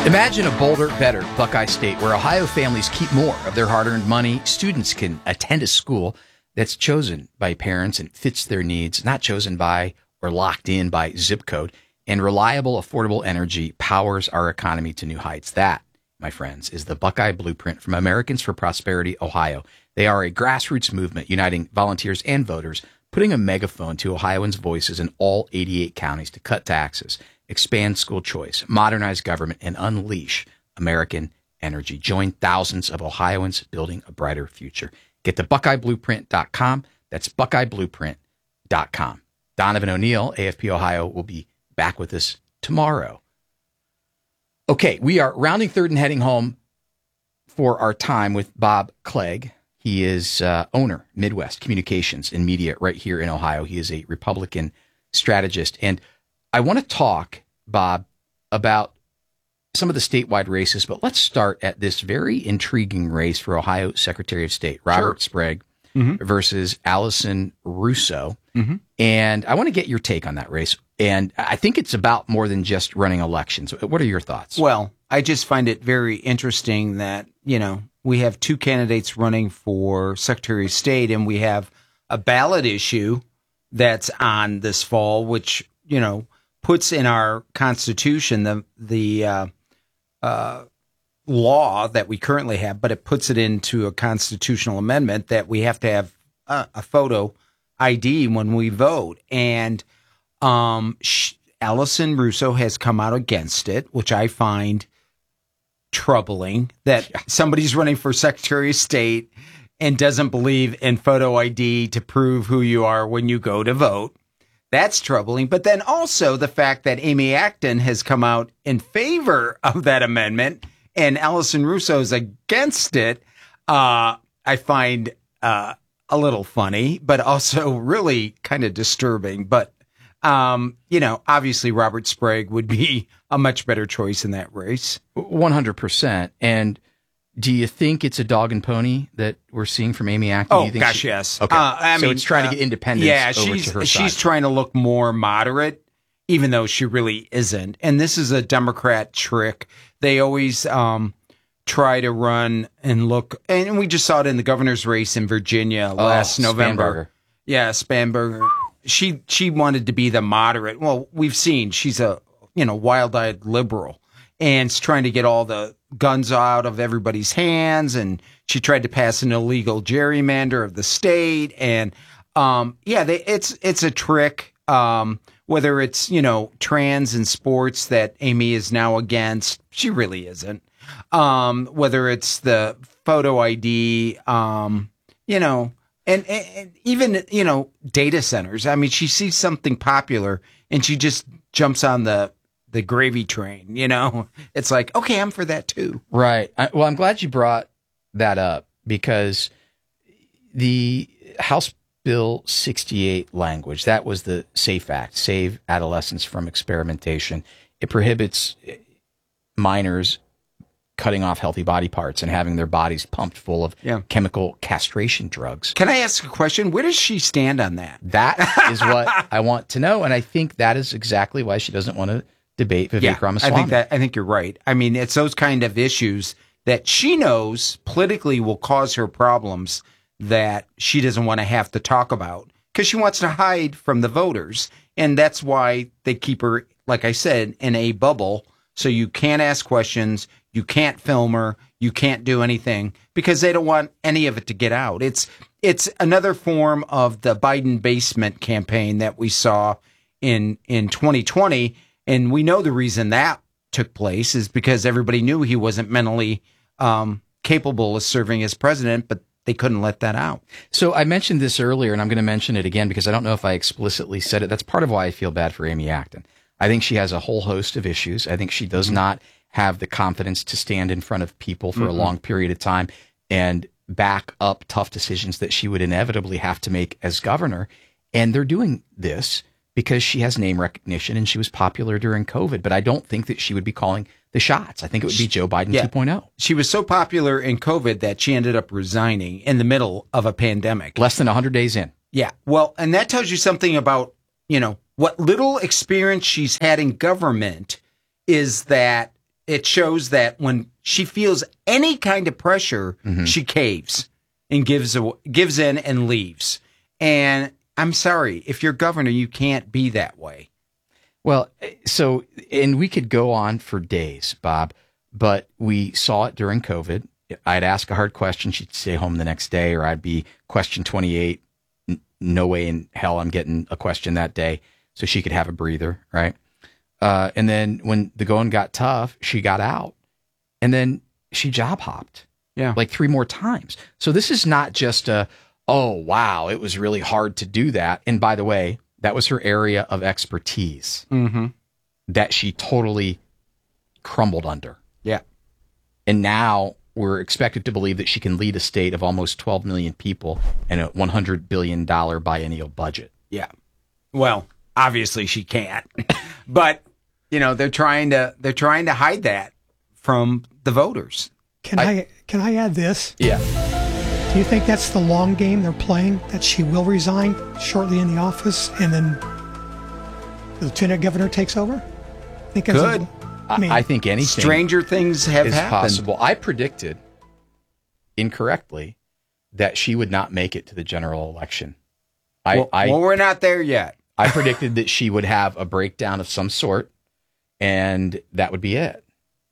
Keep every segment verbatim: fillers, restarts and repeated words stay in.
Imagine a bolder, better Buckeye State where Ohio families keep more of their hard-earned money. Students can attend a school that's chosen by parents and fits their needs, not chosen by or locked in by zip code. And reliable, affordable energy powers our economy to new heights. That, my friends, is the Buckeye Blueprint from Americans for Prosperity, Ohio. They are a grassroots movement uniting volunteers and voters, putting a megaphone to Ohioans' voices in all eighty-eight counties to cut taxes, expand school choice, modernize government, and unleash American energy. Join thousands of Ohioans building a brighter future. Get to buckeye blueprint dot com. That's buckeye blueprint dot com. Donovan O'Neill, A F P Ohio, will be back with us tomorrow. Okay, we are rounding third and heading home for our time with Bob Clegg. He is uh, owner, Midwest Communications and Media right here in Ohio. He is a Republican strategist. And I want to talk, Bob, about some of the statewide races, but let's start at this very intriguing race for Ohio Secretary of State, Robert sure. Sprague mm-hmm. versus Allison Russo. Mm-hmm. And I want to get your take on that race. And I think it's about more than just running elections. What are your thoughts? Well, I just find it very interesting that, you know, we have two candidates running for Secretary of State, and we have a ballot issue that's on this fall, which, you know, puts in our Constitution the the uh, uh, law that we currently have, but it puts it into a constitutional amendment that we have to have a, a photo I D when we vote. And um, sh- Allison Russo has come out against it, which I find troubling, that somebody's running for Secretary of State and doesn't believe in photo I D to prove who you are when you go to vote. That's troubling. But then also the fact that Amy Acton has come out in favor of that amendment and Allison Russo is against it, uh, I find uh, a little funny, but also really kind of disturbing. But, um, you know, obviously Robert Sprague would be a much better choice in that race. one hundred percent. And do you think it's a dog and pony that we're seeing from Amy Acton? Oh, do you think gosh, she, yes. Okay. Uh, I so mean, it's trying uh, to get independence yeah, over she's, to her she's side. trying to look more moderate, even though she really isn't. And this is a Democrat trick. They always um, try to run and look, and we just saw it in the governor's race in Virginia last oh, November. Spanberger. Yeah, Spanberger. She she wanted to be the moderate. Well, we've seen she's a you know wild-eyed liberal, and is trying to get all the guns out of everybody's hands. And she tried to pass an illegal gerrymander of the state. And um, yeah, they, it's it's a trick. Um, whether it's you know trans in sports that Amy is now against, she really isn't. Um, whether it's the photo I D, um, you know. And, and even, you know, data centers. I mean, she sees something popular and she just jumps on the the gravy train, you know? It's like, okay, I'm for that too. Right. I, well, I'm glad you brought that up because the House Bill sixty-eight language, that was the SAFE Act, Save Adolescents from Experimentation. It prohibits minors cutting off healthy body parts and having their bodies pumped full of yeah. chemical castration drugs. Can I ask a question? Where does she stand on that? That is what I want to know, and I think that is exactly why she doesn't want to debate Vivek yeah, Ramaswamy. I think that I think you're right. I mean, it's those kind of issues that she knows politically will cause her problems that she doesn't want to have to talk about because she wants to hide from the voters, and that's why they keep her, like I said, in a bubble. So you can't ask questions. You can't film her. You can't do anything because they don't want any of it to get out. It's it's another form of the Biden basement campaign that we saw in in twenty twenty. And we know the reason that took place is because everybody knew he wasn't mentally um, capable of serving as president, but they couldn't let that out. So I mentioned this earlier, and I'm going to mention it again because I don't know if I explicitly said it. That's part of why I feel bad for Amy Acton. I think she has a whole host of issues. I think she does mm-hmm. not have the confidence to stand in front of people for mm-hmm. a long period of time and back up tough decisions that she would inevitably have to make as governor. And they're doing this because she has name recognition and she was popular during COVID. But I don't think that she would be calling the shots. I think it would be Joe Biden yeah. two point oh. She was so popular in COVID that she ended up resigning in the middle of a pandemic. Less than one hundred days in. Yeah. Well, and that tells you something about, you know, what little experience she's had in government is that it shows that when she feels any kind of pressure, Mm-hmm. she caves and gives a, gives in and leaves. And I'm sorry, if you're governor, you can't be that way. Well, so, and we could go on for days, Bob, but we saw it during COVID. I'd ask a hard question. She'd stay home the next day, or I'd be question twenty-eight. N- no way in hell I'm getting a question that day. So she could have a breather, right? Uh, and then when the going got tough, she got out, and then she job hopped. Yeah. Like three more times. So this is not just a, oh, wow, it was really hard to do that. And by the way, that was her area of expertise Mm-hmm. that she totally crumbled under. Yeah. And now we're expected to believe that she can lead a state of almost twelve million people and a one hundred billion dollars biennial budget. Yeah. Well, obviously she can't. But, you know, they're trying to they're trying to hide that from the voters. Can I, I can I add this? Yeah. Do you think that's the long game they're playing? That she will resign shortly in the office, and then the lieutenant governor takes over? I think that's Could. A, I mean, I, I think anything Stranger things have is happened. possible. I predicted incorrectly that she would not make it to the general election. I, Well, I, well, we're not there yet. I predicted that she would have a breakdown of some sort, and that would be it.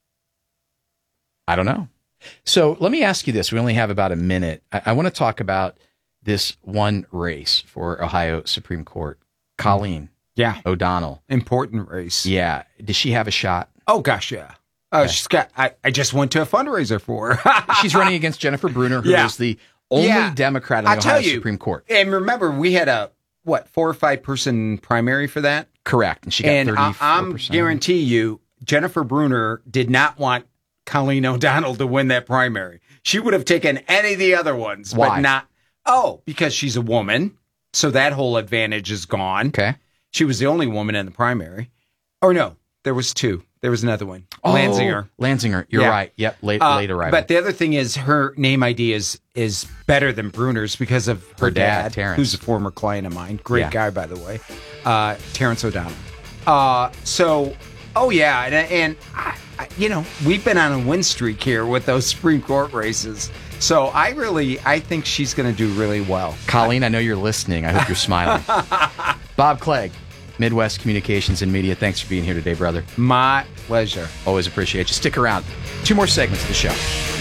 I don't know. So let me ask you this. We only have about a minute. I, I want to talk about this one race for Ohio Supreme Court. Colleen Yeah. O'Donnell. Important race. Yeah. Does she have a shot? Oh, gosh, yeah. Oh, Okay. she's got. I, I just went to a fundraiser for her. She's running against Jennifer Bruner, who is Yeah. the only Yeah. Democrat in the I'll Ohio tell you. Supreme Court. And remember, we had a, what, four or five person primary for that? Correct. And she got And I, thirty-four I'm percent. guarantee you, Jennifer Bruner did not want Colleen O'Donnell to win that primary. She would have taken any of the other ones, Why? but not. Oh, because she's a woman. So that whole advantage is gone. Okay. She was the only woman in the primary. Or no, there was two. There was another one. Oh, Lanzinger. Lanzinger. You're Yeah. right. Yep. Late, Uh, late arrival. But the other thing is her name I D is is better than Bruner's because of her, Her dad, dad, Terrence. who's a former client of mine. Great Yeah. guy, by the way. Uh, Terrence O'Donnell. Uh, so, oh, yeah. And, and I, I, you know, we've been on a win streak here with those Supreme Court races. So I really, I think she's going to do really well. Colleen, I know you're listening. I hope you're smiling. Bob Clegg, Midwest Communications and Media. Thanks for being here today, brother. My pleasure. Always appreciate you. Stick around. Two more segments of the show.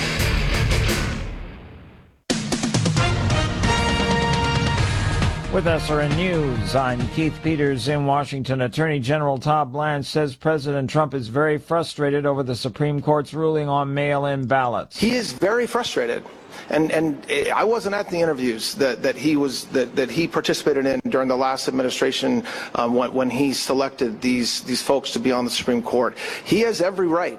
With S R N News, I'm Keith Peters in Washington. Attorney General Todd Blanche says President Trump is very frustrated over the Supreme Court's ruling on mail-in ballots. He is very frustrated. And and I wasn't at the interviews that, that he was that, that he participated in during the last administration um, when, when he selected these these folks to be on the Supreme Court. He has every right,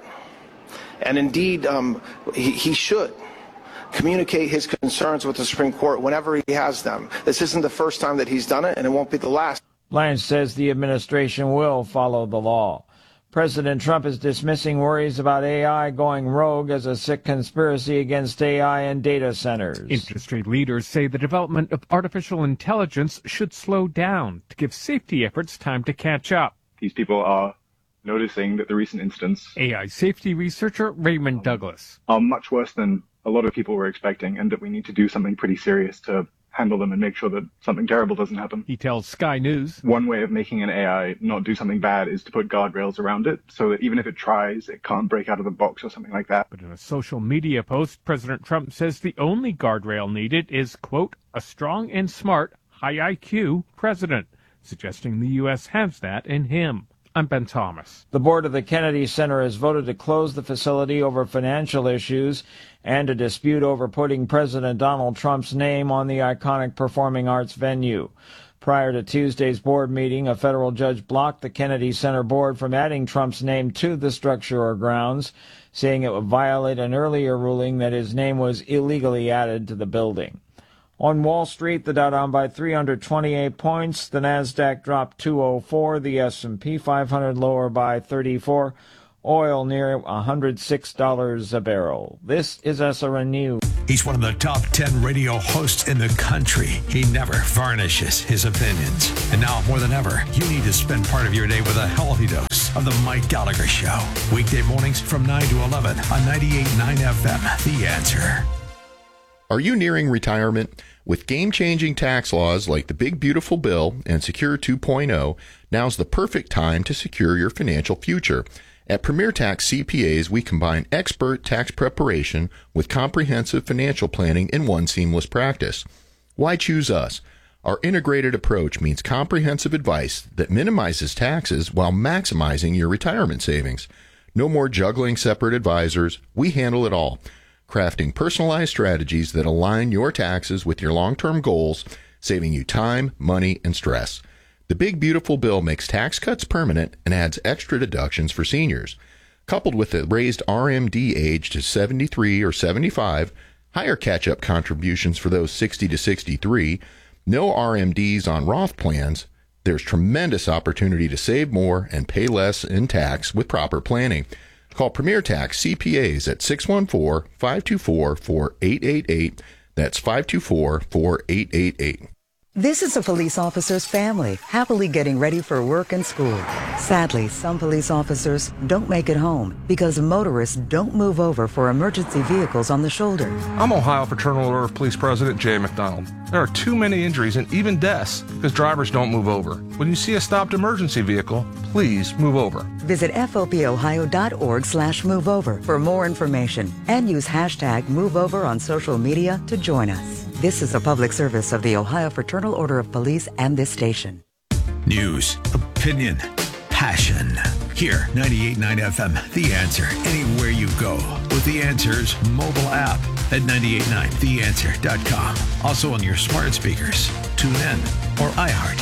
and indeed um, he, he should communicate his concerns with the Supreme Court whenever he has them. This isn't the first time that he's done it, and it won't be the last. Blanche says the administration will follow the law. President Trump is dismissing worries about A I going rogue as a sick conspiracy against A I and data centers. Industry leaders say the development of artificial intelligence should slow down to give safety efforts time to catch up. These people are noticing that the recent incidents A I safety researcher Raymond Douglas. are much worse than a lot of people were expecting, and that we need to do something pretty serious to handle them and make sure that something terrible doesn't happen. He tells Sky News. One way of making an A I not do something bad is to put guardrails around it so that even if it tries, it can't break out of the box or something like that. But in a social media post, President Trump says the only guardrail needed is, quote, a strong and smart, high I Q president, suggesting the U S has that in him. I'm Ben Thomas. The board of the Kennedy Center has voted to close the facility over financial issues and a dispute over putting President Donald Trump's name on the iconic performing arts venue. Prior to Tuesday's board meeting, a federal judge blocked the Kennedy Center board from adding Trump's name to the structure or grounds, saying it would violate an earlier ruling that his name was illegally added to the building. On Wall Street, the Dow down by three hundred twenty-eight points, the Nasdaq dropped two oh four, the S and P five hundred lower by thirty-four, oil near one hundred six dollars a barrel. This is S R N News. He's one of the top ten radio hosts in the country. He never varnishes his opinions. And now more than ever, you need to spend part of your day with a healthy dose of the Mike Gallagher Show. Weekday mornings from nine to eleven on ninety-eight point nine F M. The Answer. Are you nearing retirement? With game-changing tax laws like the Big Beautiful Bill and Secure two point oh, now's the perfect time to secure your financial future. At Premier Tax C P As, we combine expert tax preparation with comprehensive financial planning in one seamless practice. Why choose us? Our integrated approach means comprehensive advice that minimizes taxes while maximizing your retirement savings. No more juggling separate advisors. We handle it all, crafting personalized strategies that align your taxes with your long-term goals, saving you time, money, and stress. The Big Beautiful Bill makes tax cuts permanent and adds extra deductions for seniors. Coupled with the raised R M D age to seventy-three or seventy-five, higher catch-up contributions for those sixty to sixty-three, no R M Ds on Roth plans, there's tremendous opportunity to save more and pay less in tax with proper planning. Call Premier Tax C P As at six one four, five two four, four eight eight eight. That's five two four, four eight eight eight. This is a police officer's family, happily getting ready for work and school. Sadly, some police officers don't make it home because motorists don't move over for emergency vehicles on the shoulder. I'm Ohio Fraternal Order of Police President Jay McDonald. There are too many injuries and even deaths because drivers don't move over. When you see a stopped emergency vehicle, please move over. Visit fopohio.org slash move over for more information and use hashtag MoveOver on social media to join us. This is a public service of the Ohio Fraternal Order of Police and this station. News, opinion, passion. Here, ninety-eight point nine F M, The Answer. Anywhere you go with The Answer's mobile app at ninety-eight point nine the answer dot com. Also on your smart speakers, TuneIn, or iHeart.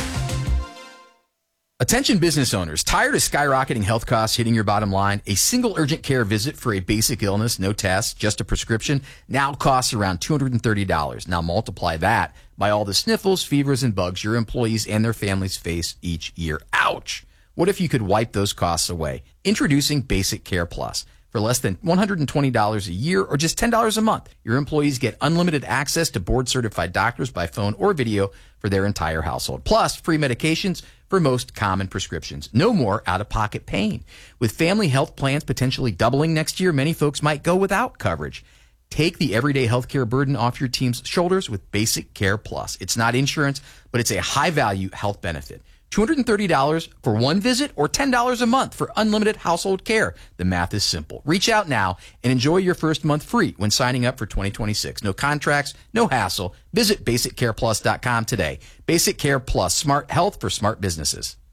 Attention business owners, tired of skyrocketing health costs hitting your bottom line? A single urgent care visit for a basic illness, no tests, just a prescription, now costs around two hundred thirty dollars. Now multiply that by all the sniffles, fevers, and bugs your employees and their families face each year. Ouch! What if you could wipe those costs away? Introducing Basic Care Plus. For less than one hundred twenty dollars a year or just ten dollars a month, your employees get unlimited access to board-certified doctors by phone or video for their entire household. Plus, free medications for most common prescriptions. No more out-of-pocket pain. With family health plans potentially doubling next year, many folks might go without coverage. Take the everyday healthcare burden off your team's shoulders with Basic Care Plus. It's not insurance, but it's a high-value health benefit. two hundred thirty dollars for one visit or ten dollars a month for unlimited household care. The math is simple. Reach out now and enjoy your first month free when signing up for twenty twenty-six. No contracts, no hassle. Visit basic care plus dot com today. Basic Care Plus, smart health for smart businesses.